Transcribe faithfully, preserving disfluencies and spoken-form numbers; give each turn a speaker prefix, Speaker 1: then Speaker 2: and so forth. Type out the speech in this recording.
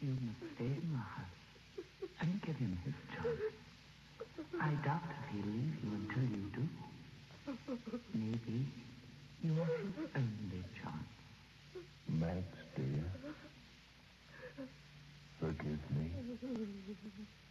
Speaker 1: You must stay in the house and give him his chance. I doubt if he'll leave you until you do. Maybe you're his only chance.
Speaker 2: Max, dear, forgive me.